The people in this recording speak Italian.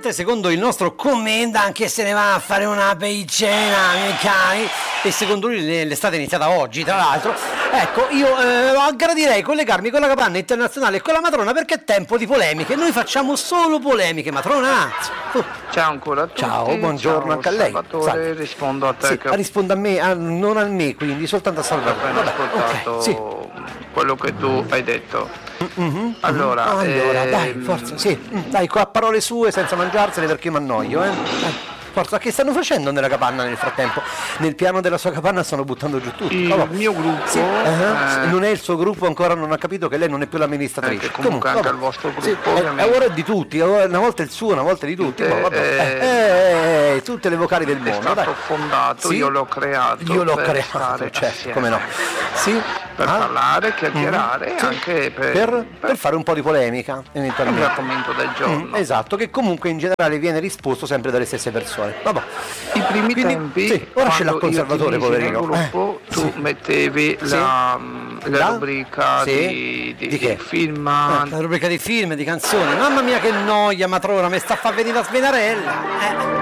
ristorante, secondo il nostro commenda, anche se ne va a fare una beicena, miei cari, e secondo lui l'estate è iniziata oggi, tra l'altro. Ecco, io gradirei collegarmi con la Capanna Internazionale e con la matrona, perché è tempo di polemiche. Noi facciamo solo polemiche, matrona. Ciao ancora a tutti. Ciao, buongiorno ciao, anche a lei. Salvatore, Salve. rispondo a te Sì, che risponda a me, non a me, quindi soltanto a ho Salvatore. appena Vabbè, ascoltato ok, sì. quello che tu hai detto. Allora, dai, forza, sì, dai, a parole sue senza mangiarsene, perché io mi annoio, Dai. Forza, che stanno facendo nella capanna nel frattempo? Nel piano della sua capanna stanno buttando giù tutto. il mio gruppo Sì, non è il suo gruppo, ancora non ha capito che lei non è più l'amministratrice. comunque anche vabbè. il vostro gruppo, Sì, ovviamente. ora è di tutti, una volta è il suo, una volta è di tutti. Vabbè. Tutte le vocali del è mondo. stato Dai. fondato, Sì? io l'ho creato. Io l'ho per creato, stare certo, assieme, come no. Sì? per parlare, chiacchierare, Sì. anche per fare un po' di polemica, un eventualmente. argomento del giorno. Esatto, che comunque in generale viene risposto sempre dalle stesse persone. Vabbè. I primi Quindi, tempi, sì, ora ce l'ha quando il conservatore, io ti misi nel poverino. gruppo, tu Sì. mettevi Sì. la La? rubrica Sì. di che? film. La rubrica di film, di canzoni. Mamma mia che noia, matrona, mi sta a far venire la svenarella.